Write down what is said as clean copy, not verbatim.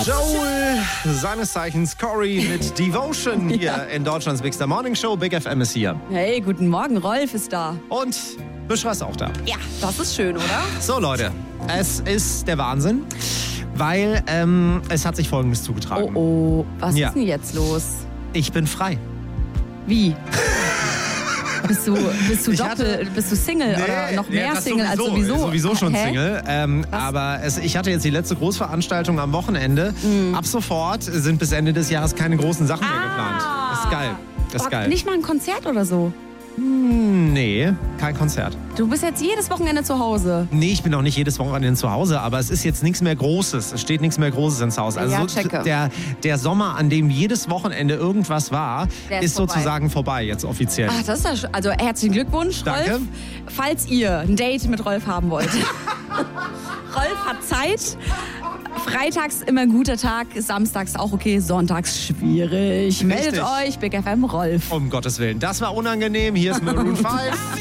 Joel, seines Zeichens Corey mit Devotion hier in Deutschlands Big Star Morning Show. Big FM ist hier. Hey, guten Morgen, Rolf ist da. Und Büschra ist auch da. Ja, das ist schön, oder? So Leute, es ist der Wahnsinn, weil es hat sich Folgendes zugetragen. Oh, was ist denn jetzt los? Ich bin frei. Wie? Bist du Single oder noch mehr Single als sowieso? Sowieso schon Single. Aber ich hatte jetzt die letzte Großveranstaltung am Wochenende. Ab sofort sind bis Ende des Jahres keine großen Sachen mehr geplant. Ist geil. Ist geil. Nicht mal ein Konzert oder so? Nee, kein Konzert. Du bist jetzt jedes Wochenende zu Hause? Nee, ich bin auch nicht jedes Wochenende zu Hause, aber es ist jetzt nichts mehr Großes. Es steht nichts mehr Großes ins Haus. Also der Sommer, an dem jedes Wochenende irgendwas war, ist sozusagen vorbei jetzt offiziell. Ach, das ist also herzlichen Glückwunsch, Danke. Rolf. Falls ihr ein Date mit Rolf haben wollt. Rolf hat Zeit. Freitags immer ein guter Tag, samstags auch okay, sonntags schwierig. Meldet euch, Big FM Rolf. Um Gottes Willen, das war unangenehm. Hier ist Maroon 5.